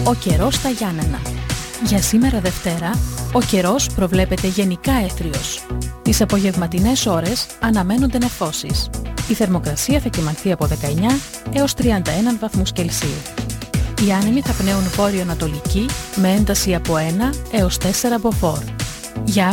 Ο καιρός στα Γιάννενα. Για σήμερα Δευτέρα, ο καιρός προβλέπεται γενικά έθριος. Τις απογευματινές ώρες αναμένονται νεφώσεις. Η θερμοκρασία θα κυμανθεί από 19 έως 31 βαθμούς Κελσίου. Οι άνεμοι θα πνέουν βόρειο-ανατολική με ένταση από 1 έως 4 μποφόρ. Για